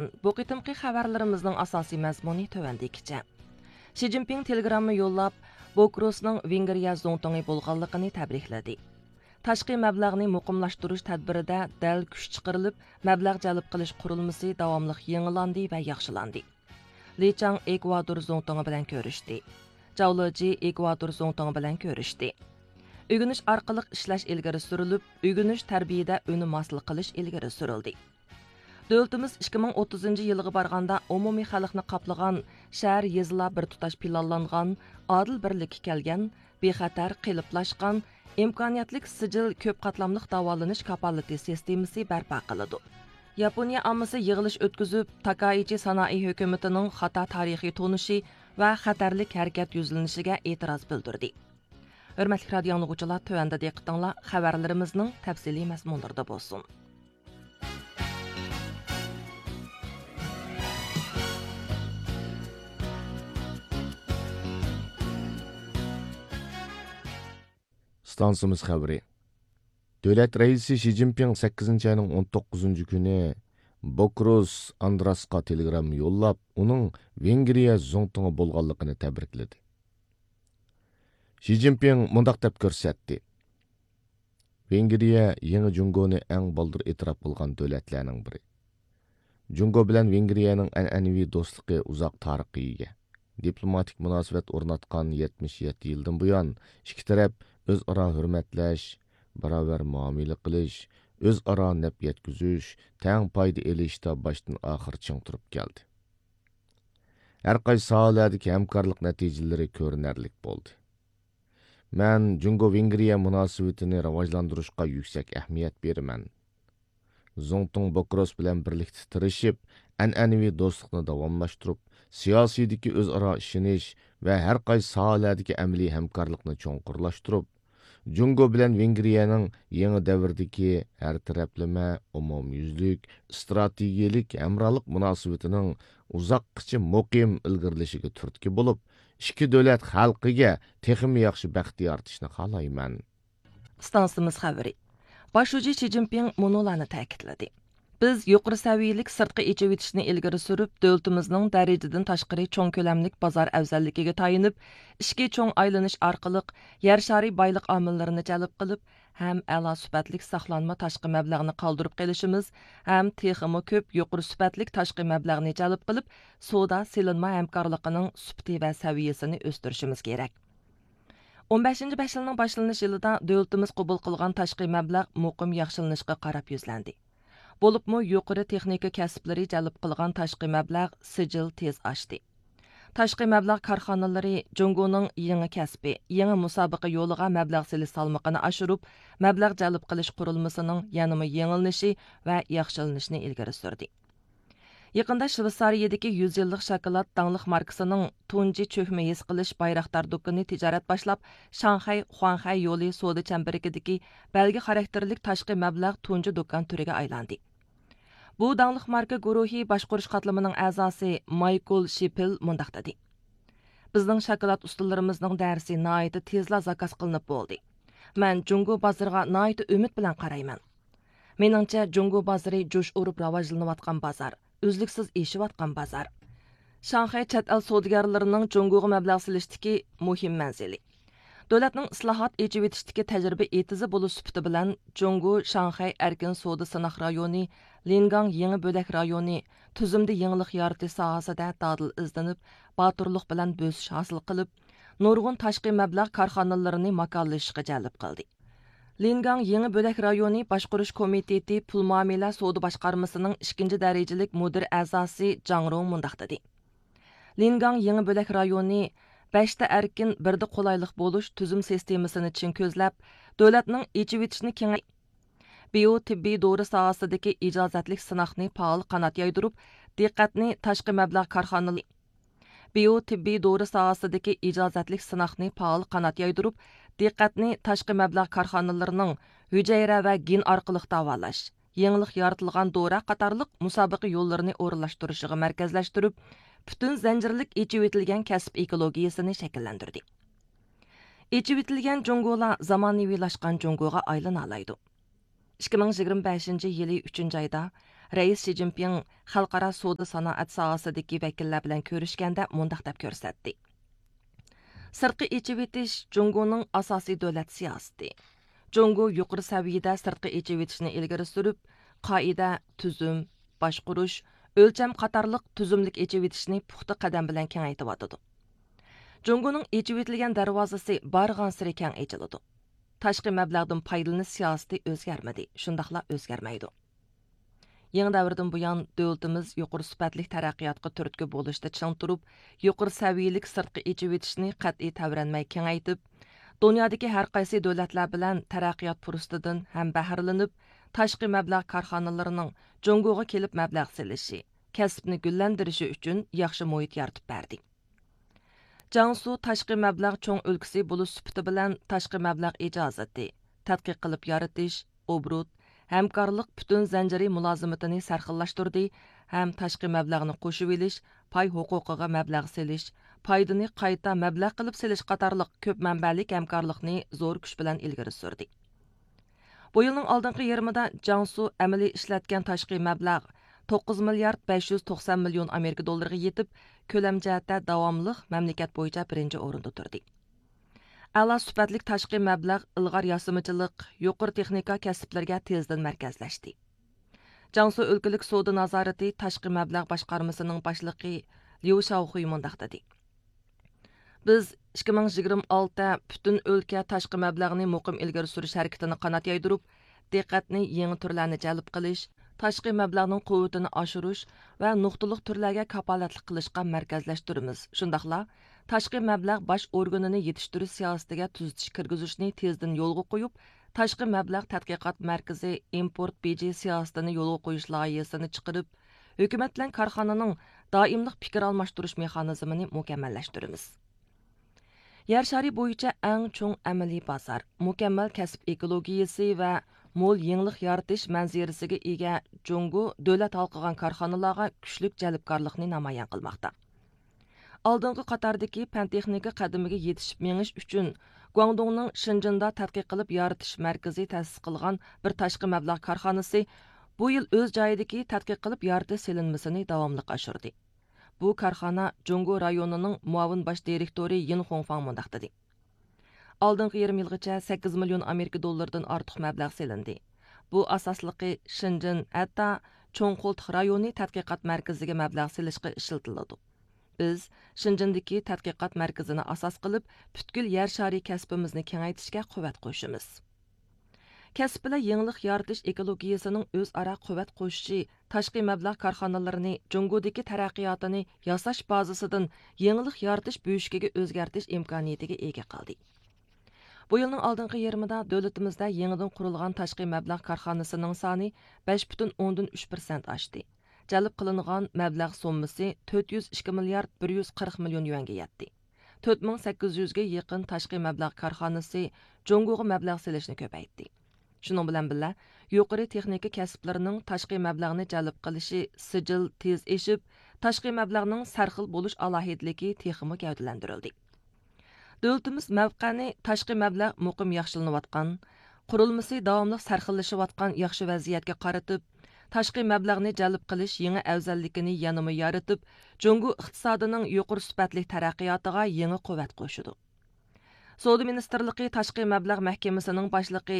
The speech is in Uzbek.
bu qitimqi xabarlarimizning asosiy mazmuni tovandikicha. Xi Jinping telegramma yo'llab, Bokrosning Vengriya zo'ntongi bo'lganligini tabrikladi. Tashqi mablag'ni muqimlashtirish tadbirida dal kuch chiqarilib, mablag' jalb qilish qurilmasi davomli yangilandi va yaxshilandi. Li Chang Ekvador zo'ntongi bilan ko'rishdi. Zhao Leji Ekvador zo'ntongi bilan ko'rishdi. Ügünüş arqılıq işləş ilgiri sürülüb, ügünüş tərbiyədə önü maslı qilish ilgiri sürüldü. Dövlətimiz 2030 yılığı barğanda umumi xalqni qaplagan, şəhər yezila bir tutaş planlanğan, adil birlikə gəlgən, bexatar qiliblaşqan, imkoniyatlik sicil köp qatlamlıq davalanish kapallıti sistemisi bərpa qılıdı. Yaponiya amması yığılış ötküzüb, Takaichi Sanai hökumətinin xata tarixi tonuşi və xətərlik hərəkət yüzlənişigə etiraz bildirdi. Hörmətli radio dinləyicilər, tövəndə diqqətinizlə xəbərlərimizin təfsili məzmunlarında bolsun. Stansımız xəbəri. Dövlət rəisi Xi Jinping 8-ci ayının 19-cu günü Bokros Andrasqa telegram yollab, onun Vengriya zo'ntongi bo'lganligini tabrikladi. Xi Jinping mundaq deb ko'rsatdi. Vengriya yangi Jungoni eng baldır e'tirof qilgan davlatlarning biri. Jungo bilan Vengriyaning an'anaviy do'stligi uzoq tarixga ega. Diplomatik munosabat o'rnatgan 77 yildan buyon ikki taraf o'zaro hurmatlash, barobar muomala qilish, o'zaro naf yetkazish, teng foyda olishda boshdan oxir ching turib keldi. Har qaysi sohalardagi hamkorlik natijalari ko'rinarli bo'ldi. Men Jungo-Vengriya munosabatini rivojlantirishga yuksak ahamiyat beraman. Zo'ntong Bokros bilan birlikda tirishib, an'anaviy do'stlikni davomlashtirib, siyosiydagi o'zaro ishonish va har qaysi sohalardagi amaliy hamkorlikni cho'nqurlashtirib, Jungo bilan Vengriyaning yangi davrdagi har taraflama, umumyuzlik, strategiyalik hamkorlik munosabatining uzoqqacha muqim ilgirlashiga turtki bo'lib, ikki davlat xalqiga texmi yaxshi baxt yaratishni xohlayman. Stansimiz xabari. Başuji Xi Jinping munolarni ta'kidladi. Biz yuqori saviyalik sirtqi echib etishni ilgari surib, davlatimizning darajadan tashqari cho'ng ko'lamlik bozor afzalligiga tayinib, ishga cho'ng aylanish orqali yer shari boylik omillarini jalb qilib, ham a'lo sifatlik saqlanma tashqi mablag'ni qoldirib qilishimiz, ham texmi ko'p yuqori sifatlik tashqi mablag'ni jalb qilib, savdo selinma hamkorligining sifati va saviyasini o'stirishimiz kerak. 15-5 yilning boshlanish yilida davlatimiz qabul qilgan tashqi mablag' muqim yaxshilanishga qarab yuzlandi. Bo'libmi yuqori texnika kasblari jalb qilgan tashqi mablag' sijil tez oshdi. Tashqi mablag' korxonalari Jungoning yangi kasbi, yangi musobaqa yo'liga mablag' silish salmoqini oshirib, mablag' jalb qilish qurilmasining yanama yengilnishi va yaxshilanishini ilgari surdi. Yaqında Shveysariyadagi 100 yillik shokolad dangliq markasining tunji cho'kma his qilish Bayraktar do'koni tijorat boshlab, Shanxay Xuanxay yo'li savdo chambarigidagi belgi xarakterlik tashqi mablag' tunji do'kon turiga aylandi. Bu dangliq marka guruhi boshqarish qatlamining a'zosi Michael Shipil mundaq dedi. Bizning shokolad ustalarimizning darsi nihoyat tezla zakaz qilinib bo'ldi. Men Jungo bozoriga nihoyat umid bilan qarayman. Meningcha Jungo bozori jo'sh urib rivojlanayotgan bozor. Üzlüksiz eşiyotgan bozor. Shanxay chet el savdogarlarining Jungoga mablag' silishdagi muhim manzili. Davlatning islohot echib etishdagi tajriba etizi bo'lish sifati bilan Jungo Shanxay erkin savdo sinoq rayoni, Lingang yangi bo'lak rayoni, tuzumda yangilik yaratish sohasida dadil izlanib, boturlik bilan bo'sish hosil qilib, nurg'un tashqi mablag' korxonalarini makonlashishga jalb qildi. Lingang yangi bo'lak rayoni boshqarish komiteti pul muomala savdo boshqarmasining 2 darajalik mudir a'zosi Zhang Rong mundaq dedi. Lingang yangi bo'lak rayoni 5 ta erkin, birda qulaylik bo'lish tuzum sistemasini chin ko'zlab, davlatning echib etishni kengaytirib, biotibbiy dori sohasidagi ijozatlik sinoqni faol qanot yaydirib, diqqatni tashqi mablag' korxonalari biotibbiy dori sohasidagi ijozatlik sinoqni faol qanot yaydirib, diqqatni tashqi mablag' korxonalarining hujayra va gen orqali davolash, yangilik yaratilgan dora qatorliq musobaqa yo'llarini o'rinlashtirishiga markazlashtirib, butun zanjirlik echib etilgan kasb ekologiyasini shakllantirdi. Echib etilgan Jungolar zamonaviylashgan Jungoga aylana oladi. 2025 yili 3 oyda Reis Xi Jinping xalqaro savdo sanoat sohasidagi vakillar bilan ko'rishganda mundaq deb ko'rsatdi. Sirtqi echib etish Jungoning asosiy davlat siyosati. Jungo yuqori saviyada sirtqi echib etishni ilgari surib, qoida, tuzum, boshqurish, o'lcham qatorliq tuzumlik echib etishni puxta qadam bilan kengaytiryotdi. Jungoning echib etilgan darvozasi bargan sari keng echiladi. Tashqi mablag'dan foydalanish siyosati o'zgarmadi, shundaqla o'zgarmaydi. Yangi davrdan buyon davlatimiz yuqori sifatli taraqqiyotga turtki bo'lishda ching turib, yuqori saviyalik sirtqi echib etishni qat'iy tavranmay kengaytib, dunyodagi har qaysi davlatlar bilan taraqqiyot fursatidan ham bahralanib, tashqi mablag' korxonalarining Jungoga kelib mablag' selishi, kasbni gullantirishi uchun yaxshi muhit yaratib berdi. Jiangsu tashqi mablag' cho'ng o'lkasi bo'lish sifati bilan tashqi mablag' ijozati, tadqiq qilib yaratish, obrut, hamkorlik butun zanjiriy mulozimatini sarxillashtirdi, ham tashqi mablag'ni qo'shib olish, pay huquqiga mablag' selish, foydani qayta mablag' qilib selish qatorliq ko'p manbalik hamkorlikni zo'r kuch bilan ilgari surdi. Bu yilning oldingi yarmida Jiangsu amaliy ishlatgan tashqi mablag' 9 milliard 590 million Amerika dollariga yetib, ko'lam jihatda davomliq mamlakat bo'yicha birinchi o'rinda turdi. A'lo sifatli tashqi mablag' ilg'or yasamachilik, yuqori texnika kasblarga tezdan markazlashdi. Jiangsu o'lkalik savdo nazorati tashqi mablag' boshqarmasining boshlig'i Liu Shaohui mundaq dedi. Biz 2026 butun o'lka tashqi mablag'ni muqim ilgari surish harakatini qanot yaydirib, diqqatni yangi turlarni jalb qilish, tashqi mablag'ning quvvatini oshirish va nuqtaliq turlarga kapolatlik qilishga markazlashtiramiz. Shundaqla tashqi mablag' bosh organini yetishtirish siyosatiga tuzitish kirgizishni tezdan yo'lga qo'yib, tashqi mablag' tadqiqot markazi import beji siyosatini yo'lga qo'yish loyihasini chiqarib, hukumat bilan korxonaning doimlik fikr almashtirish mexanizmini mukammallashtiramiz. Yer shari bo'yicha eng cho'ng amaliy bozor, mukammal kasb ekologiyasi va mo'l yangilik yaratish manzarasiga ega Jungo davlat halqagan korxonalarga kuchlik jalbkorlikni namoyon qilmoqda. Oldingi qatordagi fan texnika qadamiga yetishib mengish uchun Guangdongning Shinjinda tadqiq qilib yaratish markazi ta'sis qilgan bir tashqi mablag' korxonasi bu yil o'z joyidagi tadqiq qilib yaratish selinmasini davomli oshirdi. Bu korxona Jungo rayonining muavin bosh direktori Yin Hongfang mundaq dedi. Oldingi yarım yilgacha 8 million Amerika dollaridan ortiq mablag' selindi. Bu asosliqi Shinjin hatto Cho'ngqo'ltiq rayoni tadqiqot markaziga mablag' selishga ishlatiladi. Biz Shinjindagi tadqiqot markazini asos qilib, butkul yer shari kasbimizni kengaytirishga quvvat qo'shamiz. Kasb bilan yangilik yaratish ekologiyasining o'zaro quvvat qo'shishi tashqi mablag' korxonalarini Jungodagi taraqqiyotini yasash bazasidan yangilik yaratish bo'yishiga o'zgartish imkoniyatiga ega qildi. Bu yilning oldingi yarmida davlatimizda yangidan qurilgan tashqi mablag' korxonasining soni 5,3% oshdi. Jalb qilingan mablag' summasi 402 milliard 140 million yuanga yetdi. 4800 ga yaqin tashqi mablag' korxonasi Jungoga mablag' selishni ko'paytdi. Shuning bilan birga yuqori texnika kasblarining tashqi mablag'ni jalb qilishi sijil tez eshib, tashqi mablag'ning sarxil bo'lish alohidligi texmi gavdalantirildi. Davlatimiz mavqani tashqi mablag' muqim yaxshilanayotgan, qurilmasi davomli sarxillashayotgan yaxshi vaziyatga qaratib, tashqi mablag'ni jalb qilish yangi afzallikini yanama yaratib, Jungo iqtisodining yuqori sifatli taraqqiyotiga yangi quvvat qo'shadi. Savdo ministrligi tashqi mablag' mahkamasining boshlig'i